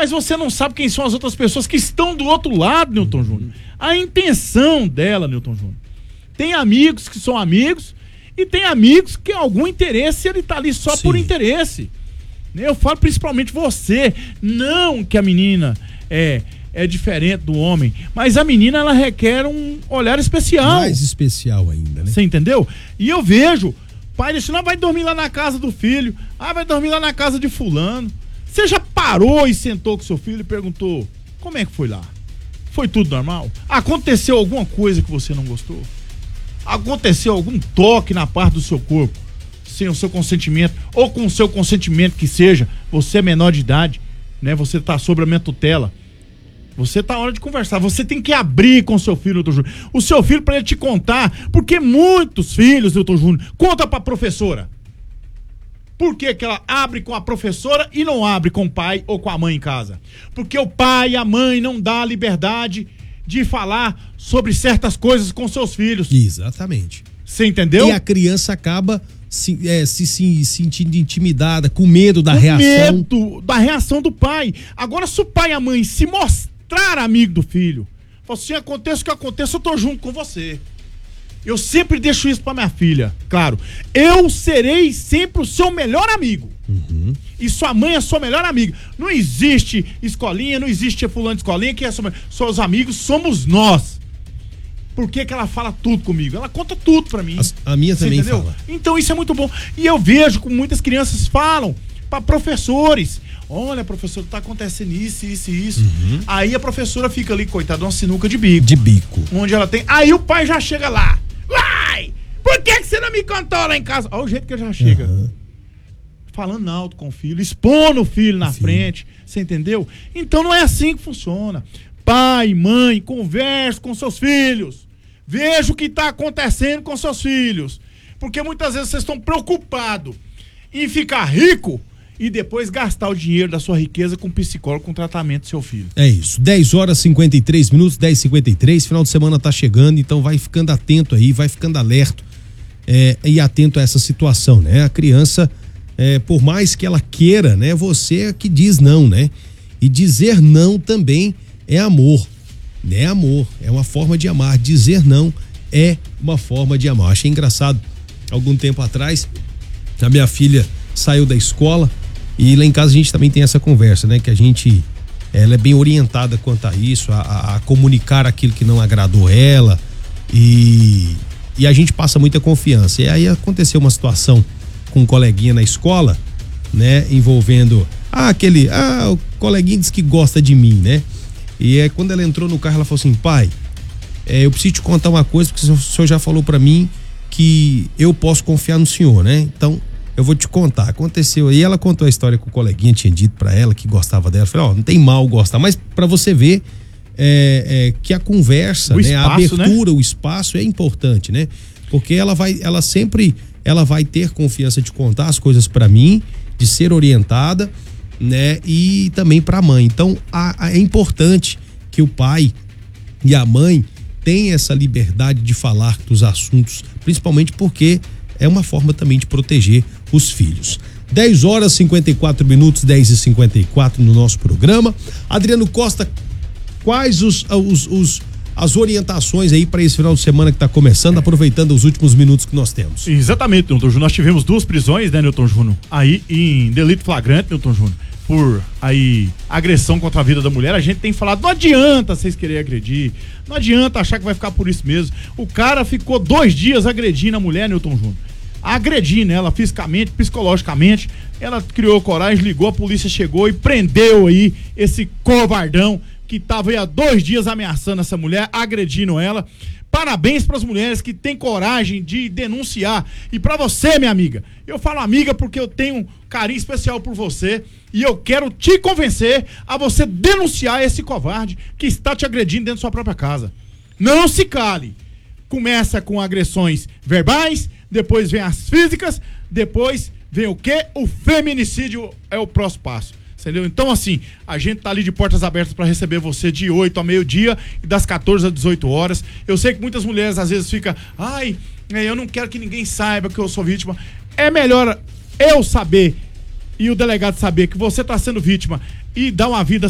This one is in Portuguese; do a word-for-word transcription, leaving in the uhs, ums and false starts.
mas você não sabe quem são as outras pessoas que estão do outro lado, Newton uhum. Júnior. A intenção dela, Newton Júnior. Tem amigos que são amigos e tem amigos que algum interesse, ele tá ali só Sim. por interesse. Eu falo principalmente você, não que a menina é, é diferente do homem, mas a menina, ela requer um olhar especial. Mais especial ainda, né? Você entendeu? E eu vejo, pai disse, não, vai dormir lá na casa do filho, ah, vai dormir lá na casa de fulano. Você já parou e sentou com seu filho e perguntou, como é que foi lá? Foi tudo normal? Aconteceu alguma coisa que você não gostou? Aconteceu algum toque na parte do seu corpo sem o seu consentimento, ou com o seu consentimento que seja, você é menor de idade, né? Você tá sob a minha tutela. Você tá na hora de conversar, você tem que abrir com o seu filho, doutor Júnior. O seu filho, para ele te contar, porque muitos filhos, doutor Júnior, conta pra professora. Por que que ela abre com a professora e não abre com o pai ou com a mãe em casa? Porque o pai e a mãe não dá liberdade de falar sobre certas coisas com seus filhos. Exatamente. Você entendeu? E a criança acaba se, é, se, se sentindo intimidada, com medo da com reação. medo da reação do pai. Agora, se o pai e a mãe se mostrar amigo do filho, fala assim, aconteça o que aconteça, eu tô junto com você. Eu sempre deixo isso pra minha filha, claro. Eu serei sempre o seu melhor amigo. Uhum. E sua mãe é sua melhor amiga. Não existe escolinha, não existe fulano de escolinha, que é sua... seus amigos somos nós. Por que que ela fala tudo comigo? Ela conta tudo pra mim. A, a minha também entendeu? fala. Então isso é muito bom. E eu vejo como muitas crianças falam pra professores. Olha, professor, tá acontecendo isso, isso e isso. Uhum. Aí a professora fica ali, coitada, uma sinuca de bico. De bico. Onde ela tem... Aí o pai já chega lá. Uai! Por que que você não me contou lá em casa? Olha o jeito que ele já chega. Uhum. Falando alto com o filho, expondo o filho na Sim. frente. Você entendeu? Então não é assim que funciona. Pai, mãe, converse com seus filhos. Veja o que está acontecendo com seus filhos. Porque muitas vezes vocês estão preocupados em ficar rico e depois gastar o dinheiro da sua riqueza com psicólogo, com tratamento do seu filho. É isso. dez horas e cinquenta e três minutos, dez e cinquenta e três. Final de semana tá chegando, então vai ficando atento aí, vai ficando alerta é, e atento a essa situação, né? A criança, é, por mais que ela queira, né? Você é que diz não, né? E dizer não também é amor, né? Amor, é uma forma de amar. Dizer não é uma forma de amar. Achei engraçado, algum tempo atrás, a minha filha saiu da escola e lá em casa a gente também tem essa conversa, né? Que a gente, ela é bem orientada quanto a isso, a, a, a comunicar aquilo que não agradou ela e, e a gente passa muita confiança. E aí aconteceu uma situação com um coleguinha na escola, né? Envolvendo, ah, aquele, ah, o coleguinha diz que gosta de mim, né? E aí quando ela entrou no carro, ela falou assim, pai, é, eu preciso te contar uma coisa, porque o senhor já falou pra mim que eu posso confiar no senhor, né? Então, eu vou te contar, aconteceu aí, ela contou a história que o coleguinha tinha dito pra ela que gostava dela, eu falei, ó, oh, não tem mal gostar, mas pra você ver é, é, que a conversa, o né, espaço, a abertura, né? o espaço é importante, né? Porque ela vai, ela sempre, ela vai ter confiança de contar as coisas pra mim, de ser orientada, né? E também pra mãe. Então, a, a, é importante que o pai e a mãe tenham essa liberdade de falar dos assuntos, principalmente porque é uma forma também de proteger os filhos. dez horas e cinquenta e quatro minutos, dez e cinquenta e quatro no nosso programa. Adriano Costa, quais os, os, os as orientações aí para esse final de semana que está começando, é. aproveitando os últimos minutos que nós temos? Exatamente, Newton Júnior. Nós tivemos duas prisões, né, Newton Júnior? Aí em delito flagrante, Newton Júnior, por aí agressão contra a vida da mulher. A gente tem falado, não adianta vocês quererem agredir, não adianta achar que vai ficar por isso mesmo. O cara ficou dois dias agredindo a mulher, Newton Júnior. Agredindo ela fisicamente, psicologicamente. Ela criou coragem, ligou, a polícia chegou e prendeu aí esse covardão que estava aí há dois dias ameaçando essa mulher, agredindo ela. Parabéns para as mulheres que têm coragem de denunciar. E para você, minha amiga, eu falo amiga porque eu tenho um carinho especial por você e eu quero te convencer a você denunciar esse covarde que está te agredindo dentro da sua própria casa. Não se cale. Começa com agressões verbais, depois vem as físicas, depois vem o quê? O feminicídio é o próximo passo. Entendeu? Então, assim, a gente tá ali de portas abertas para receber você de oito a meio-dia e das quatorze às dezoito horas. Eu sei que muitas mulheres às vezes ficam, ai, eu não quero que ninguém saiba que eu sou vítima. É melhor eu saber e o delegado saber que você tá sendo vítima e dar uma vida